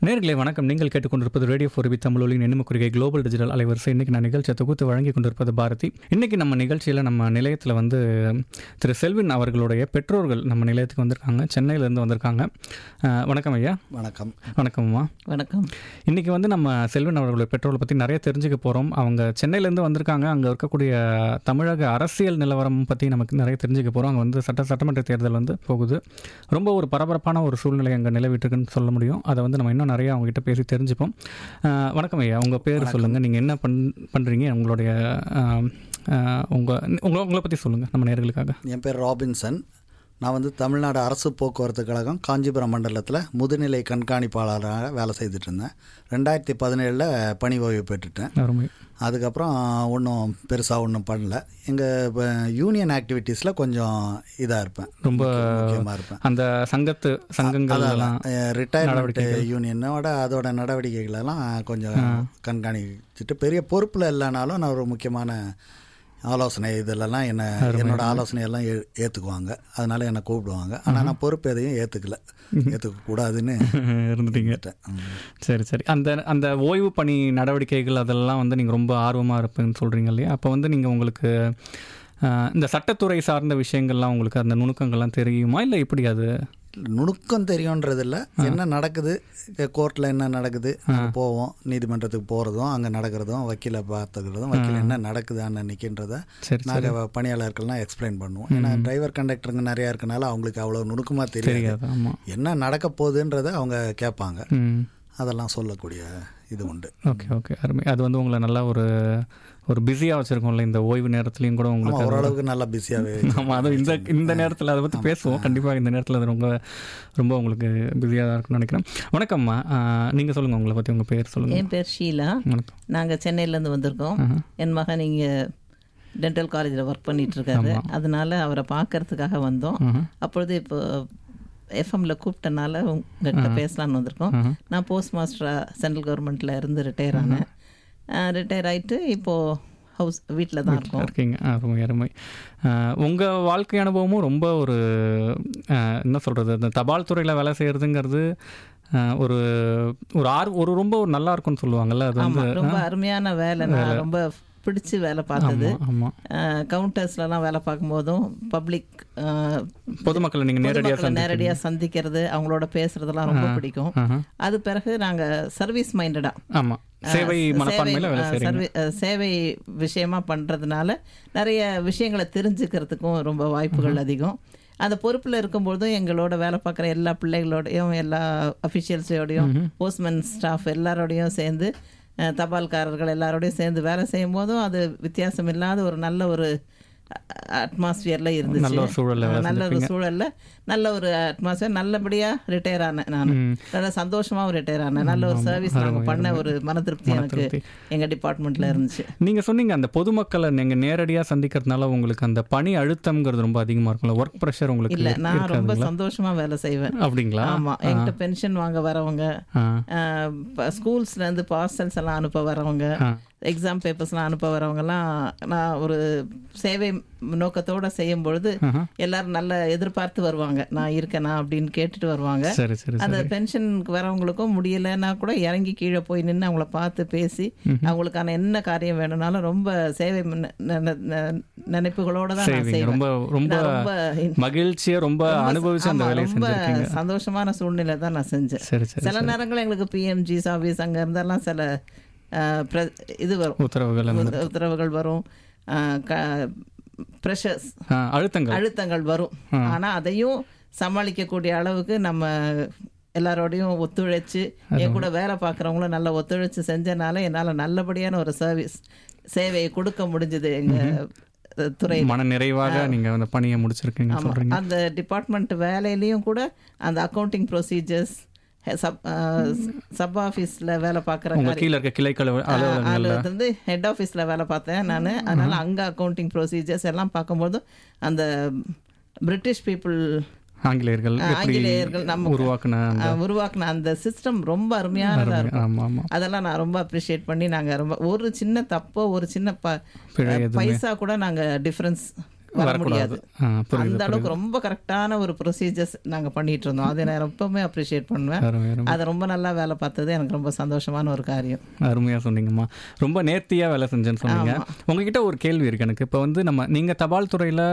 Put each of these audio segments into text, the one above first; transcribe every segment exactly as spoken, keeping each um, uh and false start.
நேர்களே வணக்கம். நீங்கள் கேட்டுக்கொண்டிருப்பது ரேடியோ ஃபோர் பி தமிழொலியின் எண்ணிம குறிகை குளோபல் டிஜிட்டல் அலைவரிசை. இன்றைக்கி நான் நிகழ்ச்சியை தொகுத்து வழங்கி கொண்டிருப்பது பாரதி. இன்றைக்கி நம்ம நிகழ்ச்சியில் நம்ம நிலையத்தில் வந்து திரு செல்வின் அவர்களுடைய பெற்றோர்கள் நம்ம நிலையத்துக்கு வந்திருக்காங்க. சென்னையிலேருந்து வந்திருக்காங்க. வணக்கம் ஐயா. வணக்கம். வணக்கம்மா. வணக்கம். இன்றைக்கி வந்து நம்ம செல்வின் அவர்களுடைய பெற்றோர்களை பற்றி நிறைய தெரிஞ்சுக்க போகிறோம். அவங்க சென்னையிலேருந்து வந்திருக்காங்க. அங்கே இருக்கக்கூடிய தமிழக அரசியல் நிலவரம் பற்றி நமக்கு நிறைய தெரிஞ்சுக்க போகிறோம். அங்கே வந்து சட்ட சட்டமன்ற தேர்தல் வந்து போகுது. ரொம்ப ஒரு பரபரப்பான ஒரு சூழ்நிலை அங்கே நிலவிட்டுருக்குன்னு சொல்ல முடியும். அதை வந்து நம்ம இன்னும் நிறைய அவங்ககிட்ட பேசி தெரிஞ்சுப்போம். வணக்கம் ஐயா, உங்கள் பேர் சொல்லுங்கள், நீங்கள் என்ன பண் பண்ணுறீங்க, உங்களுடைய உங்கள் உங்களை உங்களை பற்றி சொல்லுங்கள் நம்ம நேயர்களுக்காக. என் பேர் ராபின்சன். நான் வந்து தமிழ்நாடு அரசு போக்குவரத்து கழகம் காஞ்சிபுரம் மண்டலத்தில் முதுநிலை கண்காணிப்பாளராக வேலை செய்துட்டு இருந்தேன். ரெண்டாயிரத்தி பதினேழில் பணி ஓய்வு பெற்றுட்டேன். அதுக்கப்புறம் ஒன்றும் பெருசாக ஒன்றும் பண்ணல. எங்கள் இப்போ யூனியன் ஆக்டிவிட்டீஸில் கொஞ்சம் இதாக இருப்பேன், ரொம்ப முக்கியமாக இருப்பேன். அந்த சங்கத்து சங்கங்கள் ரிட்டையர்மெண்ட் யூனியனோட அதோட நடவடிக்கைகளெல்லாம் கொஞ்சம் கண்காணிச்சுட்டு, பெரிய பொறுப்பில் இல்லைனாலும் நான் ஒரு முக்கியமான ஆலோசனை இதிலெல்லாம் என்ன என்னோட ஆலோசனையெல்லாம் ஏ ஏற்றுக்குவாங்க. அதனால என்னை கூப்பிடுவாங்க. ஆனால் நான் பொறுப்பு எதையும் ஏற்றுக்கல, ஏற்றுக்கக்கூடாதுன்னு இருந்துட்டீங்க. சரி சரி. அந்த அந்த ஓய்வு பணி நடவடிக்கைகள் அதெல்லாம் வந்து நீங்கள் ரொம்ப ஆர்வமாக இருப்பேன்னு சொல்கிறீங்க இல்லையா? அப்போ வந்து நீங்கள் உங்களுக்கு இந்த சட்டத்துறை சார்ந்த விஷயங்கள்லாம் உங்களுக்கு அந்த நுணுக்கங்கள்லாம் தெரியுமா, இல்லை எப்படி? அது நுணுக்கம் தெரியுன்றதில்ல, என்ன நடக்குது கோர்ட்டில், என்ன நடக்குது, போவோம் நீதிமன்றத்துக்கு போகிறதும் அங்கே நடக்கிறதும் வக்கீலை பார்த்துக்கிறதும் வக்கீல் என்ன நடக்குது அன்னைக்குன்றதை நாங்கள் பணியாளர்கள்லாம் எக்ஸ்பிளைன் பண்ணுவோம். ஏன்னா டிரைவர் கண்டக்டருங்க நிறையா இருக்கனால அவங்களுக்கு அவ்வளோ நுணுக்கமாக தெரியாது. என்ன நடக்க போகுதுன்றதை அவங்க கேட்பாங்க, அதெல்லாம் சொல்லக்கூடிய இது உண்டு. ஓகே ஓகே, அருமை. அது வந்து உங்களை நல்லா ஒரு ஒரு பிஸியாக வச்சுருக்கோம்ல இந்த ஓய்வு நேரத்துலையும் கூட உங்களுக்கு ஓரளவுக்கு நல்லா பிஸியாகவே. ஆமாம், அதுவும் இந்த இந்த நேரத்தில் அதை பற்றி பேசுவோம் கண்டிப்பாக. இந்த நேரத்தில் அது ரொம்ப ரொம்ப உங்களுக்கு பிஸியாக தான் இருக்குன்னு நினைக்கிறேன். வணக்கம்மா, நீங்கள் சொல்லுங்கள் உங்களை பற்றி, உங்கள் பேர் சொல்லுங்கள். என் பேர் ஷீலா. நாங்கள் சென்னையிலேருந்து வந்திருக்கோம். என் மகன் இங்கே டென்டல் காலேஜில் ஒர்க் பண்ணிகிட்ருக்காரு. அதனால அவரை பார்க்கறதுக்காக வந்தோம். அப்பொழுது இப்போ எஃப்எம்ல கூப்பிட்டனால உங்கள்கிட்ட பேசலான்னு வந்திருக்கோம். நான் போஸ்ட் மாஸ்டராக சென்ட்ரல் கவர்மெண்ட்டில் இருந்து ரிட்டையர் ஆனேன். ரிட்டையர் ஆகிட்டு இப்போது ஹவுஸ் வீட்டில் தான் இருக்கோம். இருக்கீங்க. அருமை அருமை. உங்கள் வாழ்க்கை அனுபவமும் ரொம்ப ஒரு என்ன சொல்கிறது, இந்த தபால் துறையில் வேலை செய்கிறதுங்கிறது ஒரு ஒரு ஆர் ஒரு ரொம்ப ஒரு நல்லா இருக்கும்னு சொல்லுவாங்கள்ல. அது வந்து ரொம்ப அருமையான வேலை. நான் ரொம்ப பிடிச்சி வேலை பார்த்தது. கவுண்டர்ஸ்லாம் வேலை பார்க்கும்போதும் பப்ளிக் பொதுமக்களை நீங்கள் நேரடியாக நேரடியாக சந்திக்கிறது, அவங்களோட பேசுறதெல்லாம் ரொம்ப பிடிக்கும். அது பிறகு நாங்கள் சர்வீஸ் மைண்டடாக, ஆமாம், சேவை மனப்பான்மையில் சேவை விஷயமா பண்ணுறதுனால நிறைய விஷயங்களை தெரிஞ்சுக்கிறதுக்கும் ரொம்ப வாய்ப்புகள் அதிகம். அந்த பொறுப்பில் இருக்கும்போதும் எங்களோட வேலை பார்க்குற எல்லா பிள்ளைகளோடையும் எல்லா அஃபிஷியல்ஸோடையும் போஸ்ட்மேன் ஸ்டாஃப் எல்லாரோடையும் சேர்ந்து தபால்காரர்கள் எல்லாரோடையும் சேர்ந்து வேலை செய்யும் போதும் அது வித்தியாசம் இல்லாத ஒரு நல்ல ஒரு அட்மாஸ்பியரில் இருந்துச்சு. நல்ல ஒரு சூழலில் நல்ல ஒரு அட்மாஸ்பியர். நல்லபடியாக ரிட்டையர் ஆனேன். நான் நல்ல சந்தோஷமாகவும் ரிட்டையர் ஆனேன். நல்ல ஒரு சர்வீஸ் நாங்கள் பண்ண ஒரு மன திருப்தி எனக்கு எங்கள் டிபார்ட்மெண்ட்டில் இருந்துச்சு. நீங்கள் சொன்னீங்க அந்த பொதுமக்களை நீங்கள் நேரடியாக சந்திக்கிறதுனால உங்களுக்கு அந்த பணி அழுத்தம்ங்கிறது ரொம்ப அதிகமாக இருக்கும்ல, ஒர்க் ப்ரெஷர் உங்களுக்கு? இல்லை, நான் ரொம்ப சந்தோஷமாக வேலை செய்வேன். அப்படிங்களா? ஆமாம். என்கிட்ட பென்ஷன் வாங்க வரவங்க, ஸ்கூல்ஸ்லேருந்து பார்சல்ஸ் எல்லாம் அனுப்ப வரவங்க, எக்ஸாம் பேப்பர்ஸ்லாம் அனுப்ப வரவங்கலாம் நான் ஒரு சேவை நோக்கத்தோடு செய்யும் பொழுது எல்லாரும் நல்ல எதிர்பார்த்து வருவாங்க, நான் இருக்கேனா அப்படின்னு கேட்டுட்டு வருவாங்க. அந்த பென்ஷனுக்கு வரவங்களுக்கும் முடியலைன்னா கூட இறங்கி கீழே போய் நின்று அவங்கள பார்த்து பேசி அவங்களுக்கான என்ன காரியம் வேணும்னாலும் ரொம்ப சேவை நினைப்புகளோட தான் நான் செய்வேன். ரொம்ப மகிழ்ச்சியா ரொம்ப அனுபவிச்சு அந்த வேலையை செஞ்சிருக்கீங்க. ரொம்ப சந்தோஷமான சூழ்நிலை தான் நான் செஞ்சேன். சில நேரங்கள் எங்களுக்கு பிஎம்ஜி ஆஃபீஸ் அங்கே இருந்தெல்லாம் சில இது வரும், உத்தரவுகள் உத்தரவுகள் வரும், ப்ரெஷர்ஸ் அழுத்தங்கள் அழுத்தங்கள் வரும். ஆனால் அதையும் சமாளிக்கக்கூடிய அளவுக்கு நம்ம எல்லாரோடையும் ஒத்துழைச்சு, என் கூட வேலை பார்க்குறவங்களும் நல்லா ஒத்துழைச்சு செஞ்சனால என்னால் நல்லபடியான ஒரு சர்வீஸ் சேவையை கொடுக்க முடிஞ்சது. எங்கள் துறை மன நிறைவாக நீங்கள் அந்த பணியை முடிச்சிருக்கீங்க சொல்றீங்க. அந்த டிபார்ட்மெண்ட் வேலையிலையும் கூட அந்த அக்கௌண்டிங் ப்ரொசீஜர்ஸ், சப் சப் ஆஃபீஸில் வேலை பார்க்குற கீழே இருக்க கிளைகள் வந்து ஹெட் ஆஃபீஸில் வேலை பார்த்தேன் நான். அதனால் அங்கே அக்கௌண்டிங் ப்ரொசீஜர்ஸ் எல்லாம் பார்க்கும்போது அந்த பிரிட்டிஷ் பீப்புள் ஆங்கிலேயர்கள் ஆங்கிலேயர்கள் நம்ம உருவாக்குன உருவாக்குன அந்த சிஸ்டம் ரொம்ப அருமையானதாக இருக்கும். அதெல்லாம் நான் ரொம்ப அப்ரிஷியேட் பண்ணி நாங்கள் ரொம்ப ஒரு சின்ன தப்போ ஒரு சின்ன ப பைசா கூட நாங்கள் டிஃப்ரென்ஸ் வர முடியாது. ஆ, புரியுது, அந்த அளவுக்கு ரொம்ப கரெக்டான ஒரு ப்ரொசீஜர்ஸ் நாங்கள் பண்ணிட்டு இருந்தோம். அதை நான் எப்பவுமே அப்ரிஷியேட் பண்ணுவேன். அருமை, அருமை. அதை ரொம்ப நல்லா வேலை பார்த்தது எனக்கு ரொம்ப சந்தோஷமான ஒரு காரியம். அருமையாக சொன்னீங்கம்மா. ரொம்ப நேர்த்தியாக வேலை செஞ்சேன்னு சொன்னீங்க. உங்ககிட்ட ஒரு கேள்வி இருக்குது எனக்கு. இப்போ வந்து நம்ம நீங்கள் தபால் துறையில்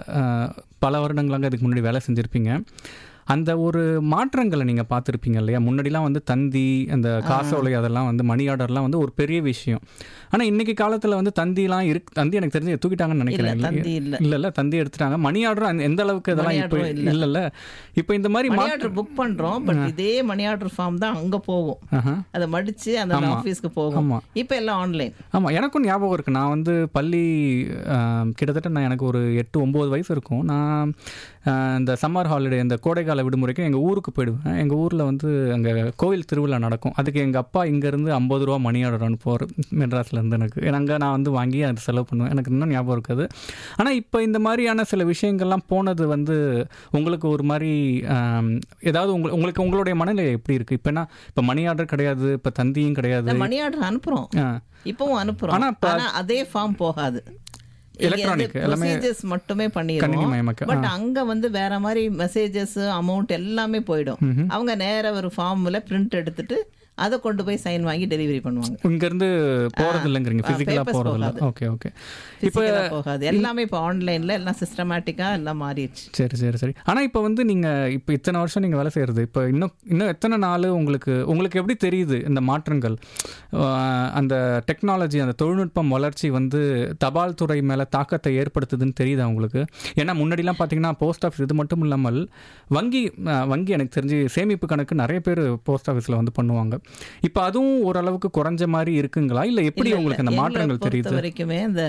பல வருடங்களாக இதுக்கு முன்னாடி வேலை செஞ்சுருப்பீங்க. அந்த ஒரு மாற்றங்களை நீங்கள் பார்த்துருப்பீங்க இல்லையா? முன்னாடிலாம் வந்து தந்தி, அந்த காசோலை, அதெல்லாம் வந்து மணி ஆர்டர்லாம் வந்து ஒரு பெரிய விஷயம். ஆனால் இன்றைக்கி காலத்தில் வந்து தந்திலாம் இருக்கு. தந்தி எனக்கு தெரிஞ்சு தூக்கிட்டாங்கன்னு நினைக்கிறேன். இல்லை இல்லை தந்தி எடுத்துட்டாங்க. மணி ஆர்டர் எந்த அளவுக்கு இதெல்லாம் இப்போ இல்லைல்ல. இப்போ இந்த மாதிரி மணி ஆர்டர் புக் பண்ணுறோம். பட் இதே மணி ஆர்டர் ஃபார்ம் தான் அங்கே போகும். அதை மடித்து அந்த ஆஃபீஸ்க்கு போகும். இப்போ எல்லாம் ஆன்லைன். ஆமாம், எனக்கும் ஞாபகம் இருக்குது. நான் வந்து பள்ளி கிட்டத்தட்ட நான் எனக்கு ஒரு எட்டு ஒம்பது வயசு இருக்கும். நான் இந்த சம்மர் ஹாலிடே, இந்த கோடைக்கால விடுமுறைக்கு எங்கள் ஊருக்கு போயிடுவேன். எங்கள் ஊரில் வந்து அங்கே கோவில் திருவிழா நடக்கும். அதுக்கு எங்கள் அப்பா இங்கேருந்து ஐம்பது ரூபா மணி ஆர்டர் அனுப்புவார் மெட்ராஸ்லேருந்து. எனக்கு அங்கே நான் வந்து வாங்கி அது செலவு பண்ணுவேன். எனக்கு இன்னும் ஞாபகம் இருக்காது. ஆனால் இப்போ இந்த மாதிரியான சில விஷயங்கள்லாம் போனது வந்து உங்களுக்கு ஒரு மாதிரி ஏதாவது உங்களுக்கு உங்களுக்கு உங்களுடைய மனநிலை எப்படி இருக்குது? இப்போ என்ன, இப்போ மணி ஆர்டர் கிடையாது, இப்போ தந்தியும் கிடையாது. மணி ஆர்டர் அனுப்புகிறோம், இப்பவும் அனுப்புகிறோம். ஆனால் அதே ஃபார்ம் போகாது. எலக்ட்ரானிக் எல்லாமே மட்டுமே பண்ணிடுவோம். பட் அங்க வந்து வேற மாதிரி மெசேஜஸ், அமௌண்ட் எல்லாமே போயிடும். அவங்க நேர ஒரு ஃபார்ம்ல பிரிண்ட் எடுத்துட்டு அதை கொண்டு போய் சைன் வாங்கி டெலிவரி பண்ணுவாங்க. இங்கேருந்து போகிறது இல்லைங்கிறீங்க, ஃபிசிக்கலாக போகிறது இல்லை. ஓகே ஓகே இப்போ போகாது, எல்லாமே இப்போ ஆன்லைனில் எல்லாம் சிஸ்டமேட்டிக்காக எல்லாம் மாறிடுச்சு. சரி சரி சரி. ஆனால் இப்போ வந்து நீங்கள் இப்போ இத்தனை வருஷம் நீங்கள் வேலை செய்கிறது, இப்போ இன்னும் இன்னும் எத்தனை நாள் உங்களுக்கு உங்களுக்கு எப்படி தெரியுது இந்த மாற்றங்கள்? அந்த டெக்னாலஜி, அந்த தொழில்நுட்பம் வளர்ச்சி வந்து தபால் துறை மேலே தாக்கத்தை ஏற்படுத்துதுன்னு தெரியுதா உங்களுக்கு? ஏன்னா முன்னாடிலாம் பார்த்தீங்கன்னா போஸ்ட் ஆஃபீஸ், இது மட்டும் இல்லாமல் வங்கி வங்கி எனக்கு தெரிஞ்சு சேமிப்பு கணக்கு நிறைய பேர் போஸ்ட் ஆஃபீஸில் வந்து பண்ணுவாங்க. இப்போ அதுவும் ஓரளவுக்கு குறைஞ்ச மாதிரி இருக்குங்களா, இல்லை எப்படி உங்களுக்கு அந்த மாற்றங்கள் தெரியுது? வரைக்குமே இந்த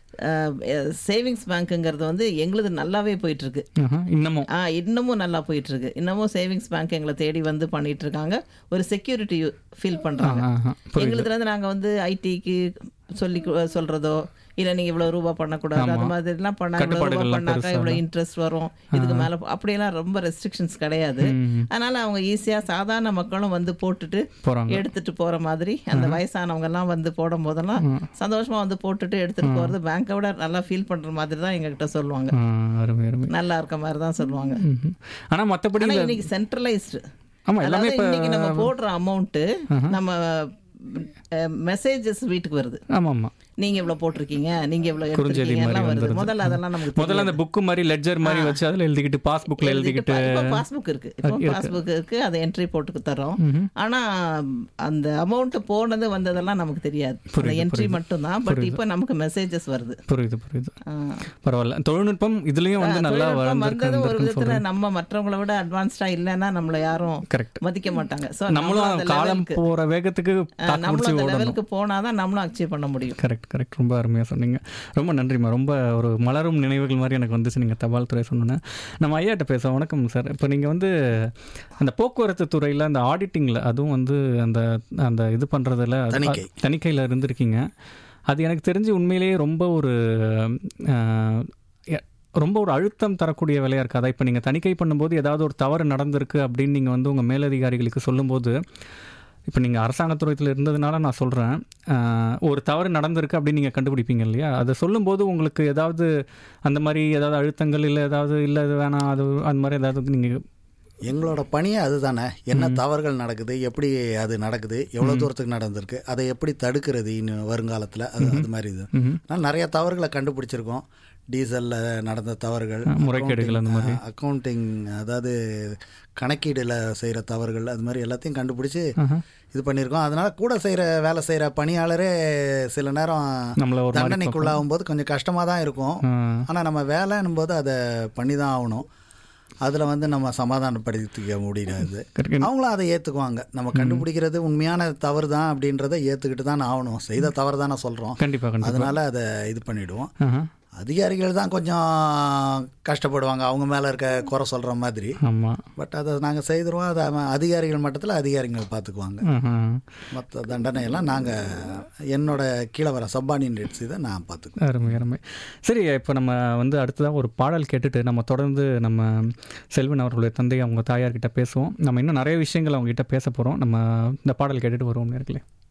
சேவிங்ஸ் பேங்க்குங்கிறது வந்து எங்களுக்கு நல்லாவே போயிட்டு இருக்கு. இன்னமும் ஆ இன்னமும் நல்லா போயிட்டு இருக்கு. இன்னமும் சேவிங்ஸ் பேங்க் எங்களை தேடி வந்து பண்ணிட்டு இருக்காங்க. ஒரு செக்யூரிட்டி ஃபீல் பண்றாங்க. எங்களுக்கு வந்து நாங்கள் வந்து ஐடிக்கு சொல்லி சொல்றதோ, இல்லை நீங்கள் இவ்வளோ ரூபா பண்ணக்கூடாது, அது மாதிரிலாம் பண்ணால் இவ்வளோ ரூபா பண்ணாக்கா இவ்வளோ இன்ட்ரெஸ்ட் வரும், இதுக்கு மேலே அப்படியெல்லாம் ரொம்ப ரெஸ்ட்ரிக்ஷன்ஸ் கிடையாது. அதனால அவங்க ஈஸியாக சாதாரண மக்களும் வந்து போட்டுட்டு எடுத்துட்டு போகிற மாதிரி, அந்த வயசானவங்கெல்லாம் வந்து போடும் போதெல்லாம் சந்தோஷமாக வந்து போட்டுட்டு எடுத்துட்டு போகிறது பேங்கை விட நல்லா ஃபீல் பண்ணுற மாதிரி தான் எங்ககிட்ட சொல்லுவாங்க. நல்லா இருக்க மாதிரி தான் சொல்லுவாங்க. ஆனால் மற்றபடி இன்னைக்கு சென்ட்ரலைஸ்டு, இன்னைக்கு நம்ம போடுற அமௌண்ட்டு நம்ம மெசேஜஸ் வீட்டுக்கு வருது. ஆமாம் ஆமாம், நீங்க எவ்வளவு போட்டிருக்கீங்க, நீங்க எவ்வளவு எடுத்துருக்கீங்க எல்லாம் வருது. முதல்ல அதெல்லாம் நமக்கு முதல்ல அந்த புக் மாதிரி லெட்ஜர் மாதிரி வச்சு அதுல எழுதிக்கிட்டு பாஸ்புக்ல எழுதிக்கிட்டு, பாஸ்புக் இருக்கு, இப்போ பாஸ்புக் இருக்கு, அதை என்ட்ரி போட்டுக்கு தரோம். ஆனா அந்த அமௌண்ட் போனது வந்ததெல்லாம் நமக்கு தெரியாது, அந்த என்ட்ரி மட்டும் தான். பட் இப்போ நமக்கு மெசேஜஸ் வருது. புரியுது புரியுது. பரவாயில்ல, தொழில்நுட்பம் இதுலயும் வந்து நல்லா வளர்ந்தது. ஒரு விதத்துல நம்ம மற்றவங்களை விட அட்வான்ஸ்டா இல்லைன்னா நம்மள யாரும் மதிக்க மாட்டாங்க. சோ நம்மளும் காலம் போற வேகத்துக்கு நம்மளும் அந்த லெவலுக்கு போனாதான் நம்மளும் அச்சீவ் பண்ண முடியும். Correct correct. ரொம்ப அருமையாக சொன்னீங்க. ரொம்ப நன்றிம்மா. ரொம்ப ஒரு மலரும் நினைவுகள் மாதிரி எனக்கு வந்துச்சு நீங்கள் தபால் துறை சொன்னேன். நம்ம ஐயாட்ட பேசுவோம். வணக்கம் சார். இப்போ நீங்கள் வந்து அந்த போக்குவரத்து துறையில் அந்த ஆடிட்டிங்கில், அதுவும் வந்து அந்த அந்த இது பண்ணுறதுல தணிக்கையில் இருந்திருக்கீங்க. அது எனக்கு தெரிஞ்சு உண்மையிலேயே ரொம்ப ஒரு ரொம்ப ஒரு அழுத்தம் தரக்கூடிய வேலையாக இருக்காதா? இப்போ நீங்கள் தணிக்கை பண்ணும்போது ஏதாவது ஒரு தவறு நடந்திருக்கு அப்படின்னு நீங்கள் வந்து உங்கள் மேலதிகாரிகளுக்கு சொல்லும்போது, இப்போ நீங்கள் அரசாங்கத்துறையில் இருந்ததுனால நான் சொல்கிறேன், ஒரு தவறு நடந்திருக்கு அப்படின்னு நீங்கள் கண்டுபிடிப்பீங்க இல்லையா? அதை சொல்லும்போது உங்களுக்கு ஏதாவது அந்த மாதிரி ஏதாவது அழுத்தங்கள் இல்லை ஏதாவது இல்லை இது வேணாம் அது அந்த மாதிரி ஏதாவது நீங்கள்? எங்களோட பணியே அதுதானே, என்ன தவறுகள் நடக்குது, எப்படி அது நடக்குது, எவ்வளோ தூரத்துக்கு நடந்திருக்கு, அதை எப்படி தடுக்கிறது இன்னும் வருங்காலத்தில், அது அது மாதிரி இது. நான் நிறைய தவறுகளை கண்டுபிடிச்சிருக்கோம். டீசலில் நடந்த தவறுகள், முறைகேடுகள், அந்த மாதிரி அக்கௌண்டிங், அதாவது கணக்கீடில் செய்கிற தவறுகள், அது மாதிரி எல்லாத்தையும் கண்டுபிடிச்சி இது பண்ணியிருக்கோம். அதனால கூட செய்கிற வேலை செய்கிற பணியாளரே சில நேரம் தண்டனைக்குள்ளாகும் போது கொஞ்சம் கஷ்டமாக தான் இருக்கும். ஆனால் நம்ம வேலைன்னும் போது அதை பண்ணி தான் ஆகணும். அதில் வந்து நம்ம சமாதானப்படுத்திக்க முடியாது. அவங்களும் அதை ஏற்றுக்குவாங்க. நம்ம கண்டுபிடிக்கிறது உண்மையான தவறு தான் அப்படின்றத ஏற்றுக்கிட்டு தான் ஆகணும். செய்த தவறு தானே சொல்கிறோம். கண்டிப்பாக. அதனால அதை இது பண்ணிவிடுவோம். அதிகாரிகள் தான் கொஞ்சம் கஷ்டப்படுவாங்க, அவங்க மேலே இருக்க குறை சொல்கிற மாதிரி. ஆமாம். பட் அதை நாங்கள் செய்திருவோம். அதை அதிகாரிகள் மட்டத்தில் அதிகாரிகள் பார்த்துக்குவாங்க. மற்ற தண்டனையெல்லாம் நாங்கள் என்னோட கீழே வர சப்பார்டினேட்ஸ் இதை நான் பார்த்துக்குவேன். அருமை அருமை. சரி, இப்போ நம்ம வந்து அடுத்ததாக ஒரு பாடல் கேட்டுட்டு நம்ம தொடர்ந்து நம்ம செல்வன் அவர்களுடைய தந்தை அவங்க தாயார்கிட்ட பேசுவோம். நம்ம இன்னும் நிறைய விஷயங்கள் அவங்ககிட்ட பேச போகிறோம். நம்ம இந்த பாடல் கேட்டுட்டு வருவோம் நேர்களே.